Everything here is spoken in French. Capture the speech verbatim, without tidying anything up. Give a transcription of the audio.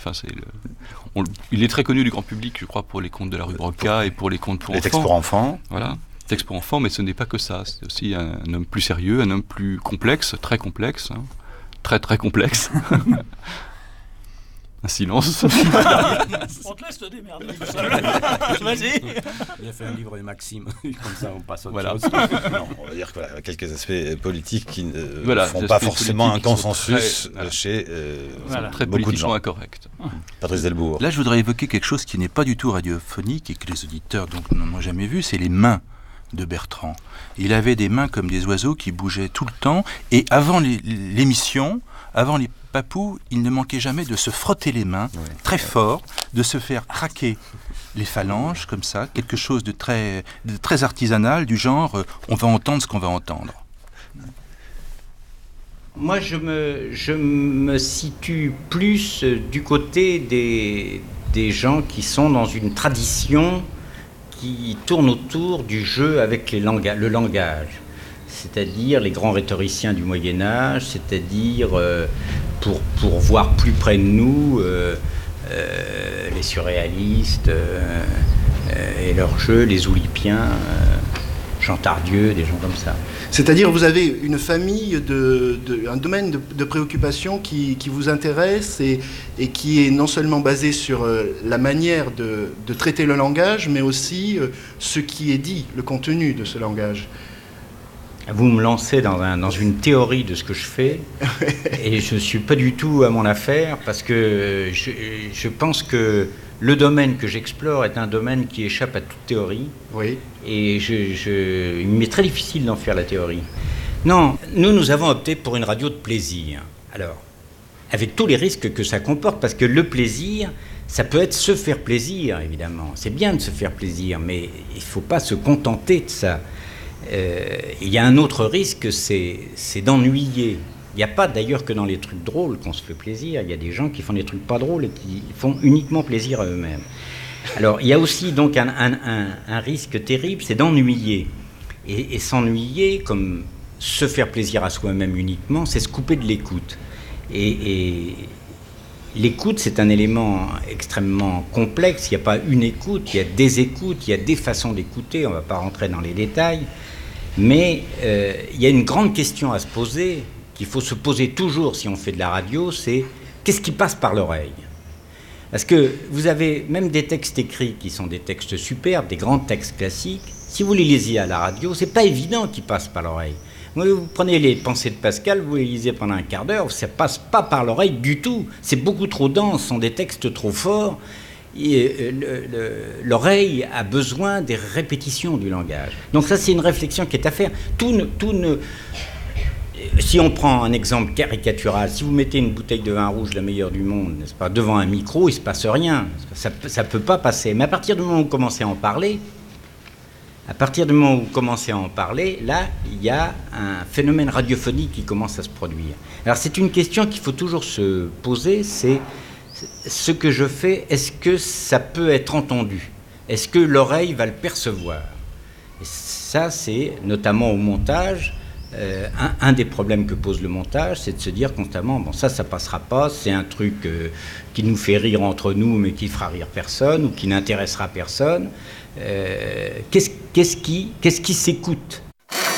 Enfin, c'est le, on, il est très connu du grand public, je crois, pour les contes de la rue Broca et pour les contes pour les enfants. textes pour enfants. Voilà, textes pour enfants, mais ce n'est pas que ça. C'est aussi un, un homme plus sérieux, un homme plus complexe, très complexe, hein, très très complexe. Un silence. On te laisse te démerder. Vas-y. Il a fait un livre de Maxime. Comme ça, on passe au Voilà. chose. Non, on va dire que voilà, quelques aspects politiques qui ne Voilà, font des pas aspects forcément un politiques qui sont consensus très, voilà. chez euh, Voilà. Très beaucoup de politiquement gens. incorrect. Patrice Delbourg. Là, je voudrais évoquer quelque chose qui n'est pas du tout radiophonique et que les auditeurs donc n'en ont jamais vu, c'est les mains de Bertrand. Il avait des mains comme des oiseaux qui bougeaient tout le temps, et avant les- l'émission, avant les papous, il ne manquait jamais de se frotter les mains Ouais. très fort, de se faire craquer les phalanges comme ça, quelque chose de très, de très artisanal, du genre euh, on va entendre ce qu'on va entendre. Moi, je me, je me situe plus euh, du côté des, des gens qui sont dans une tradition qui tourne autour du jeu avec les langa- le langage. C'est-à-dire les grands rhétoriciens du Moyen-Âge, c'est-à-dire, euh, pour, pour voir plus près de nous, euh, euh, les surréalistes euh, euh, et leurs jeux, les Oulipiens, euh, Jean Tardieu, des gens comme ça. C'est-à-dire vous avez une famille, de, de- un domaine de, de préoccupation qui, qui vous intéresse et, et qui est non seulement basé sur euh, la manière de, de traiter le langage, mais aussi euh, ce qui est dit, le contenu de ce langage. Vous me lancez dans, un, dans une théorie de ce que je fais et je ne suis pas du tout à mon affaire parce que je, je pense que le domaine que j'explore est un domaine qui échappe à toute théorie Oui. et je, je, il m'est très difficile d'en faire la théorie. Non, nous, nous avons opté pour une radio de plaisir. Alors, avec tous les risques que ça comporte, parce que le plaisir, ça peut être se faire plaisir, évidemment. C'est bien de se faire plaisir, mais il ne faut pas se contenter de ça. Euh, il y a un autre risque, c'est, c'est d'ennuyer. Il n'y a pas d'ailleurs que dans les trucs drôles qu'on se fait plaisir. Il y a des gens qui font des trucs pas drôles et qui font uniquement plaisir à eux-mêmes. Alors, il y a aussi donc un, un, un, un risque terrible, c'est d'ennuyer. Et, et s'ennuyer, comme se faire plaisir à soi-même uniquement, c'est se couper de l'écoute. Et, et l'écoute, c'est un élément extrêmement complexe. Il n'y a pas une écoute, il y a des écoutes, il y a des façons d'écouter. On ne va pas rentrer dans les détails. Mais euh, il y a une grande question à se poser, qu'il faut se poser toujours si on fait de la radio, c'est qu'est-ce qui passe par l'oreille ? Parce que vous avez même des textes écrits qui sont des textes superbes, des grands textes classiques. Si vous les lisez à la radio, c'est pas évident qu'ils passent par l'oreille. Vous prenez les pensées de Pascal, vous les lisez pendant un quart d'heure, ça passe pas par l'oreille du tout. C'est beaucoup trop dense, ce sont des textes trop forts. Et le, le, l'oreille a besoin des répétitions du langage. Donc ça, c'est une réflexion qui est à faire. Tout ne, tout ne... Si on prend un exemple caricatural, si vous mettez une bouteille de vin rouge, la meilleure du monde, n'est-ce pas, devant un micro, il ne se passe rien. Ça ne peut pas passer. Mais à partir du moment où vous commencez à en parler, à partir du moment où vous commencez à en parler, là, il y a un phénomène radiophonique qui commence à se produire. Alors c'est une question qu'il faut toujours se poser, c'est ce que je fais, est-ce que ça peut être entendu ? Est-ce que l'oreille va le percevoir ? Et ça, c'est notamment au montage, euh, un, un des problèmes que pose le montage, c'est de se dire constamment, bon ça, ça passera pas, c'est un truc euh, qui nous fait rire entre nous, mais qui fera rire personne, ou qui n'intéressera personne. Euh, qu'est-ce, qu'est-ce qui, qu'est-ce qui s'écoute ?